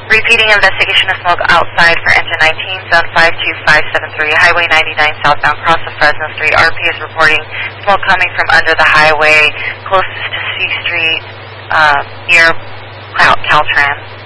Repeating investigation of smoke outside for engine 19, zone 52573, Highway 99 southbound, cross of Fresno Street. RP is reporting smoke coming from under the highway, closest to C Street, near Caltrans.